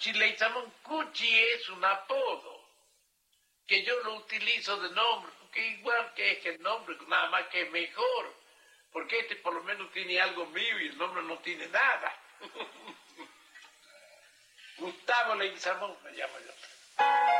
Cuchi Leguizamón. Cuchi es un apodo que yo lo utilizo de nombre, porque igual que es el nombre, nada más que es mejor, porque este por lo menos tiene algo mío y el nombre no tiene nada. Gustavo Leguizamón me llamo yo.